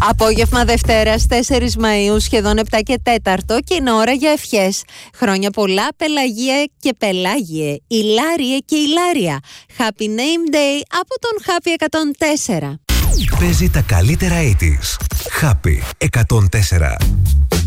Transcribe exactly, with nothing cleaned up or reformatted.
Απόγευμα Δευτέρας τέσσερις Μαΐου, σχεδόν επτά και τέταρτο, και είναι ώρα για ευχές. Χρόνια πολλά, Πελαγία και Πελάγιε, Ηλάριε και Ηλάρια. Happy Name Day από τον Happy εκατόν τέσσερα. Παίζει τα καλύτερα ογδόντα. Happy εκατόν τέσσερα.